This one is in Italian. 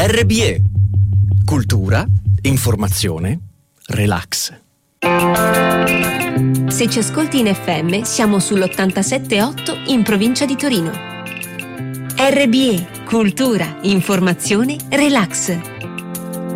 RBE. Cultura, informazione, relax. Se ci ascolti in FM, siamo sull'87.8 in provincia di Torino. RBE, cultura, informazione, relax.